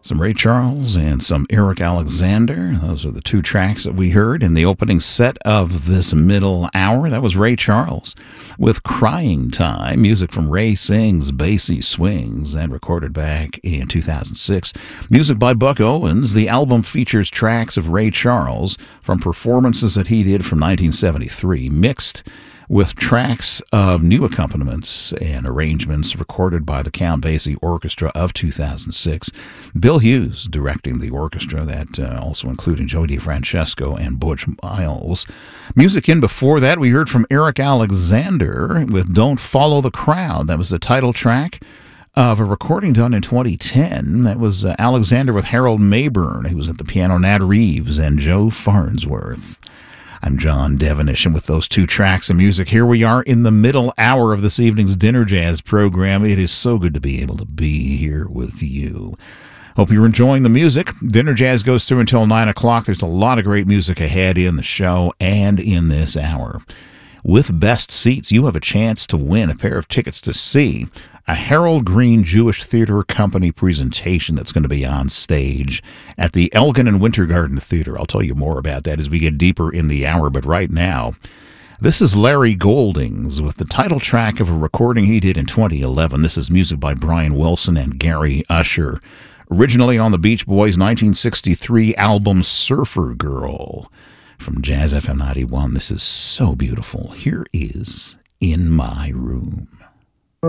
Some Ray Charles and some Eric Alexander. Those are the two tracks that we heard in the opening set of this middle hour. That was Ray Charles with Crying Time, music from Ray Sings Bassy Swings, and recorded back in 2006. Music by Buck Owens. The album features tracks of Ray Charles from performances that he did from 1973, mixed with tracks of new accompaniments and arrangements recorded by the Count Basie Orchestra of 2006. Bill Hughes directing the orchestra, that also including Joey DeFrancesco and Butch Miles. Music in before that, we heard from Eric Alexander with Don't Follow the Crowd. That was the title track of a recording done in 2010. That was Alexander with Harold Mayburn, who was at the piano, Nat Reeves, and Joe Farnsworth. I'm John Devenish, and with those two tracks of music, here we are in the middle hour of this evening's Dinner Jazz program. It is so good to be able to be here with you. Hope you're enjoying the music. Dinner Jazz goes through until 9 o'clock. There's a lot of great music ahead in the show and in this hour. With Best Seats, you have a chance to win a pair of tickets to see a Harold Green Jewish Theater Company presentation that's going to be on stage at the Elgin and Winter Garden Theater. I'll tell you more about that as we get deeper in the hour, but right now, this is Larry Goldings with the title track of a recording he did in 2011. This is music by Brian Wilson and Gary Usher, originally on the Beach Boys' 1963 album Surfer Girl. From Jazz FM 91, this is so beautiful. Here is In My Room.